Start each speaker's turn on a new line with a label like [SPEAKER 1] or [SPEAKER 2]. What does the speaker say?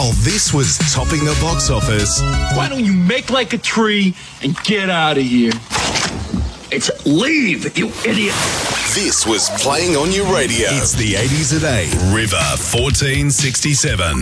[SPEAKER 1] Oh, this was topping the box office.
[SPEAKER 2] Why don't you make like a tree and get out of here? It's leave, you idiot.
[SPEAKER 1] This was playing on your radio. It's the 80s at 8. River 1467.